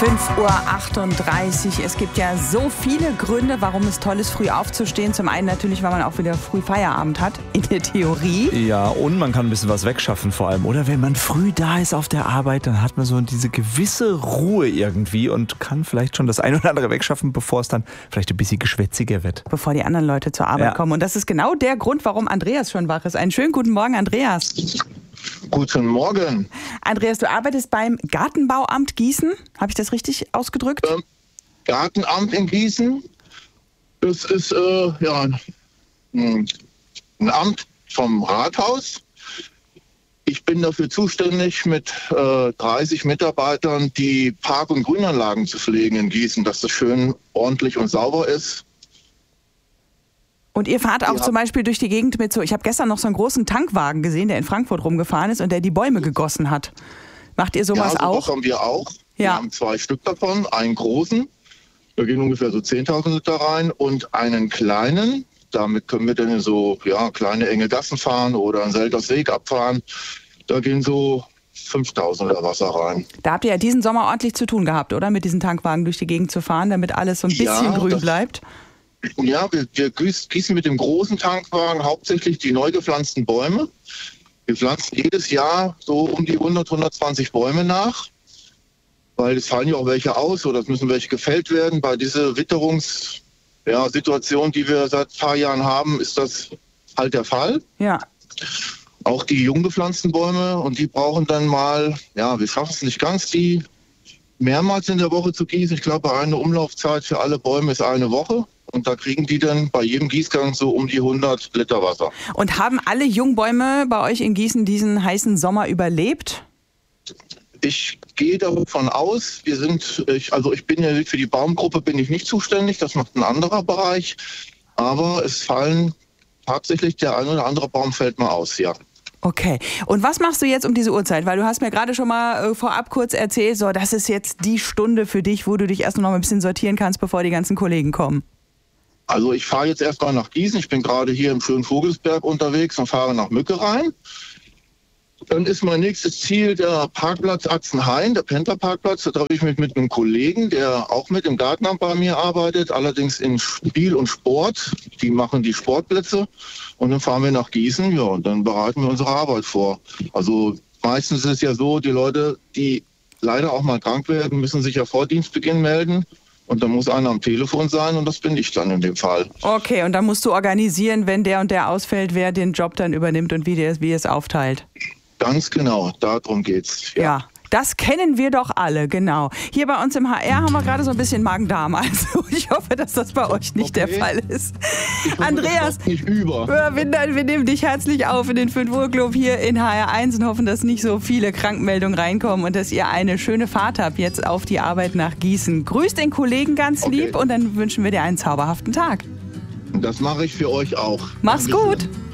5:38 Uhr. Es gibt ja so viele Gründe, warum es toll ist, früh aufzustehen. Zum einen natürlich, weil man auch wieder früh Feierabend hat, in der Theorie. Ja, und man kann ein bisschen was wegschaffen vor allem. Oder wenn man früh da ist auf der Arbeit, dann hat man so diese gewisse Ruhe irgendwie und kann vielleicht schon das ein oder andere wegschaffen, bevor es dann vielleicht ein bisschen geschwätziger wird. Bevor die anderen Leute zur Arbeit kommen. Und das ist genau der Grund, warum Andreas schon wach ist. Einen schönen guten Morgen, Andreas. Guten Morgen. Andreas, du arbeitest beim Gartenbauamt Gießen. Habe ich das richtig ausgedrückt? Gartenamt in Gießen. Das ist ein Amt vom Rathaus. Ich bin dafür zuständig, mit 30 Mitarbeitern die Park- und Grünanlagen zu pflegen in Gießen, dass das schön ordentlich und sauber ist. Und ihr fahrt auch zum Beispiel durch die Gegend mit so, ich habe gestern noch so einen großen Tankwagen gesehen, der in Frankfurt rumgefahren ist und der die Bäume gegossen hat. Macht ihr sowas auch? Ja, sowas haben wir auch. Ja. Wir haben 2 Stück davon, einen großen, da gehen ungefähr so 10.000 Liter rein, und einen kleinen, damit können wir dann in so kleine enge Gassen fahren oder einen Seltersweg abfahren. Da gehen so 5.000 Liter Wasser rein. Da habt ihr ja diesen Sommer ordentlich zu tun gehabt, oder? Mit diesen Tankwagen durch die Gegend zu fahren, damit alles so ein bisschen grün bleibt. Ja, wir gießen mit dem großen Tankwagen hauptsächlich die neu gepflanzten Bäume. Wir pflanzen jedes Jahr so um die 120 Bäume nach, weil es fallen ja auch welche aus oder es müssen welche gefällt werden. Bei dieser Witterungssituation, die wir seit ein paar Jahren haben, ist das halt der Fall. Ja. Auch die jung gepflanzten Bäume, und die brauchen dann mal, wir schaffen es nicht ganz, die mehrmals in der Woche zu gießen. Ich glaube, eine Umlaufzeit für alle Bäume ist eine Woche. Und da kriegen die dann bei jedem Gießgang so um die 100 Liter Wasser. Und haben alle Jungbäume bei euch in Gießen diesen heißen Sommer überlebt? Ich gehe davon aus, ich bin ja für die Baumgruppe bin ich nicht zuständig, das macht ein anderer Bereich. Aber es fallen tatsächlich, der ein oder andere Baum fällt mal aus, ja. Okay. Und was machst du jetzt um diese Uhrzeit? Weil du hast mir gerade schon mal vorab kurz erzählt, so, das ist jetzt die Stunde für dich, wo du dich erst noch mal ein bisschen sortieren kannst, bevor die ganzen Kollegen kommen. Also ich fahre jetzt erstmal nach Gießen. Ich bin gerade hier im schönen Vogelsberg unterwegs und fahre nach Mückerein. Dann ist mein nächstes Ziel der Parkplatz Atzenhain, der Pendlerparkplatz. Da treffe ich mich mit einem Kollegen, der auch mit im Gartenamt bei mir arbeitet, allerdings in Spiel und Sport. Die machen die Sportplätze. Und dann fahren wir nach Gießen, und dann bereiten wir unsere Arbeit vor. Also meistens ist es ja so, die Leute, die leider auch mal krank werden, müssen sich ja vor Dienstbeginn melden. Und dann muss einer am Telefon sein, und das bin ich dann in dem Fall. Okay, und dann musst du organisieren, wenn der und der ausfällt, wer den Job dann übernimmt und wie es aufteilt. Ganz genau, darum geht's. Ja, das kennen wir doch alle, genau. Hier bei uns im HR haben wir gerade so ein bisschen Magen-Darm. Also ich hoffe, dass das bei euch nicht der Fall ist. Ich hoffe, Andreas, das nicht über. Wir nehmen dich herzlich auf in den 5 Uhr Club hier in HR1 und hoffen, dass nicht so viele Krankmeldungen reinkommen und dass ihr eine schöne Fahrt habt jetzt auf die Arbeit nach Gießen. Grüßt den Kollegen ganz lieb und dann wünschen wir dir einen zauberhaften Tag. Das mache ich für euch auch. Mach's gut.